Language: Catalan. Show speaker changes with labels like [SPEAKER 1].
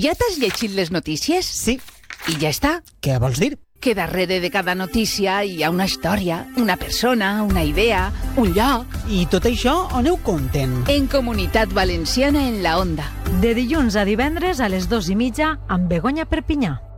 [SPEAKER 1] Ja t'has llegit les notícies?
[SPEAKER 2] Sí.
[SPEAKER 1] I ja està.
[SPEAKER 2] Què vols dir?
[SPEAKER 1] Que darrere de cada notícia hi ha una història, una persona, una idea, un lloc.
[SPEAKER 2] I tot això on ho compten?
[SPEAKER 1] En Comunitat Valenciana en la Onda.
[SPEAKER 3] De dilluns a divendres a les 2:30 amb Begoña Perpinyà.